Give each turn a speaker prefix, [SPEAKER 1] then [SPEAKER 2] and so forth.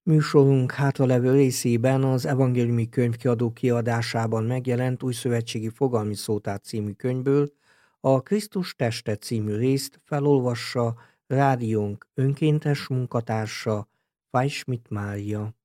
[SPEAKER 1] Műsorunk hátralevő részében az Evangéliumi Könyvkiadó kiadásában megjelent Újszövetségi Fogalmi Szótár című könyvből a Krisztus teste című részt felolvassa rádiónk önkéntes munkatársa, Fajsmit Mária.